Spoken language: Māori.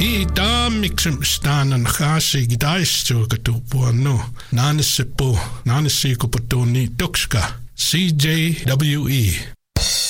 I taammiksem staanan haasi gidaistuakatupuanno. Naanisipo, naanisiikopotoni tukska. CJWE.